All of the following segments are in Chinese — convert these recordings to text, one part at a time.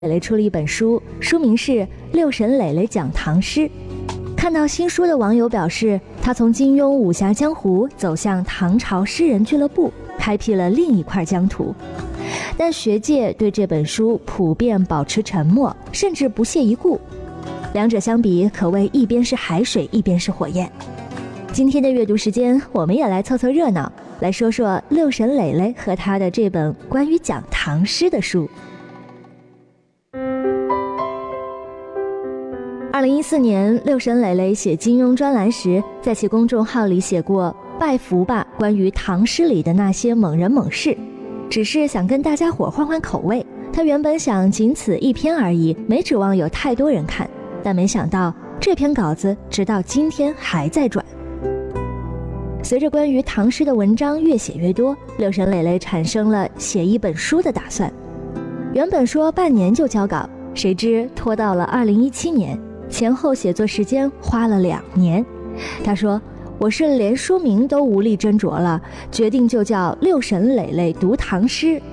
磊磊出了一本书，书名是《六神磊磊讲唐诗》。看到新书的网友表示，他从金庸武侠江湖走向唐朝诗人俱乐部，开辟了另一块疆土。但学界对这本书普遍保持沉默，甚至不屑一顾。两者相比，可谓一边是海水，一边是火焰。今天的阅读时间，我们也来凑凑热闹，来说说六神磊磊和他的这本关于讲唐诗的书。2014年，六神磊磊写金庸专栏时，在其公众号里写过拜服吧关于唐诗里的那些猛人猛事，只是想跟大家伙换换口味。他原本想仅此一篇而已，没指望有太多人看，但没想到这篇稿子直到今天还在转。随着关于唐诗的文章越写越多，六神磊磊产生了写一本书的打算。原本说半年就交稿，谁知拖到了2017年，前后写作时间花了2年。他说，我是连书名都无力斟酌了，决定就叫六神磊磊读唐诗。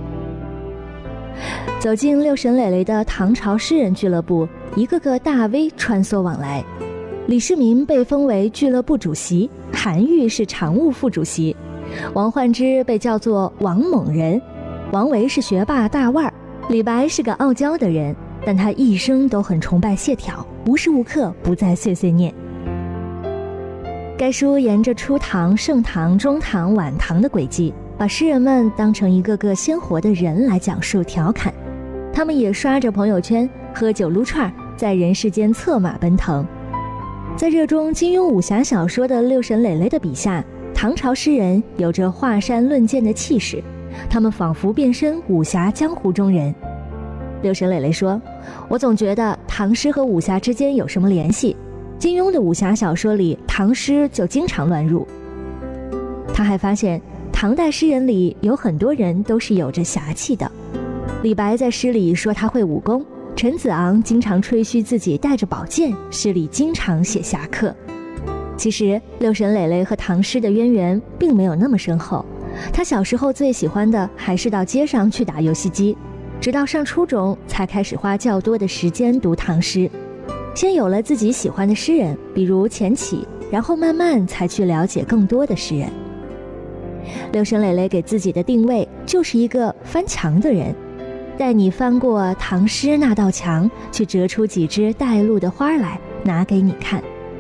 走进六神磊磊的唐朝诗人俱乐部，一个个大 V 穿梭往来。李世民被封为俱乐部主席，韩愈是常务副主席，王焕之被叫做王猛人，王维是学霸大腕儿，李白是个傲娇的人，但他一生都很崇拜谢朓，无时无刻不在碎碎念。该书沿着初唐、盛唐、中唐、晚唐的轨迹，把诗人们当成一个个鲜活的人来讲述调侃，他们也刷着朋友圈，喝酒撸串，在人世间策马奔腾。在热衷金庸武侠小说的六神磊磊的笔下，唐朝诗人有着华山论剑的气势，他们仿佛变身武侠江湖中人。六神磊磊说，我总觉得唐诗和武侠之间有什么联系，金庸的武侠小说里唐诗就经常乱入。他还发现唐代诗人里有很多人都是有着侠气的，李白在诗里说他会武功，陈子昂经常吹嘘自己带着宝剑，诗里经常写侠客。其实六神磊磊和唐诗的渊源并没有那么深厚，他小时候最喜欢的还是到街上去打游戏机，直到上初中才开始花较多的时间读唐诗。先有了自己喜欢的诗人，比如钱起，然后慢慢才去了解更多的诗人。六神磊磊给自己的定位就是一个翻墙的人，带你翻过唐诗那道墙，去折出几枝带露的花来拿给你看。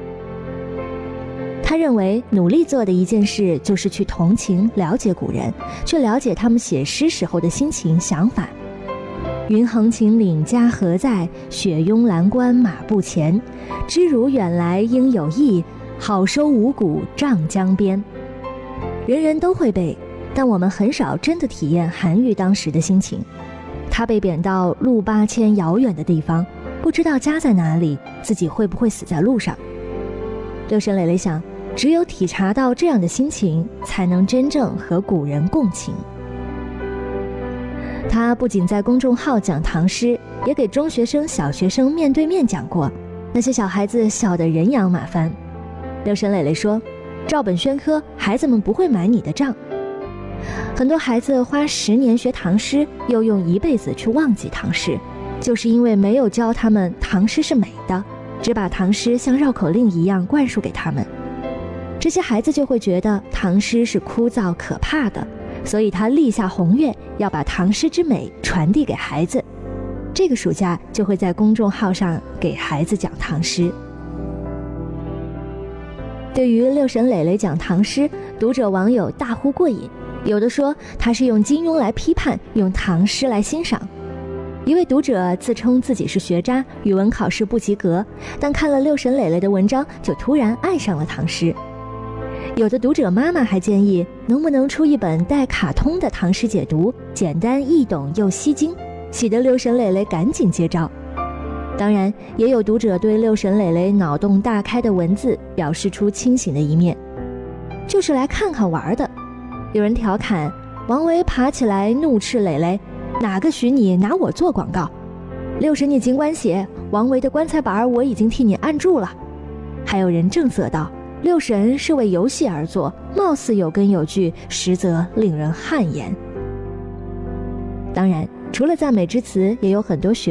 他认为努力做的一件事就是去同情了解古人，去了解他们写诗时候的心情想法。云横秦岭家何在，雪拥蓝关马不前，知汝远来应有意，好收五谷瘴江边。人人都会背，但我们很少真的体验韩愈当时的心情。他被贬到路8000遥远的地方，不知道家在哪里，自己会不会死在路上。六神磊磊想，只有体察到这样的心情，才能真正和古人共情。他不仅在公众号讲唐诗，也给中学生、小学生面对面讲过，那些小孩子笑得人仰马翻。六神磊磊说，照本宣科，孩子们不会买你的账。很多孩子花10年学唐诗，又用一辈子去忘记唐诗，就是因为没有教他们唐诗是美的，只把唐诗像绕口令一样灌输给他们。这些孩子就会觉得唐诗是枯燥可怕的，所以他立下宏愿，要把唐诗之美传递给孩子。这个暑假就会在公众号上给孩子讲唐诗。对于六神磊磊讲唐诗，读者网友大呼过瘾，有的说他是用金庸来批判，用唐诗来欣赏。一位读者自称自己是学渣，语文考试不及格，但看了六神磊磊的文章，就突然爱上了唐诗。有的读者妈妈还建议，能不能出一本带卡通的唐诗解读，简单易懂又吸睛，喜得六神磊磊赶紧接招。当然，也有读者对六神磊磊脑洞大开的文字表示出清醒的一面，就是来看看玩的。有人调侃，王维爬起来怒斥磊磊，哪个许你拿我做广告？六神你尽管写，王维的棺材板我已经替你按住了。还有人正色道，六神是为游戏而作，貌似有根有据，实则令人汗颜。当然， 除了赞美之词，也有很多学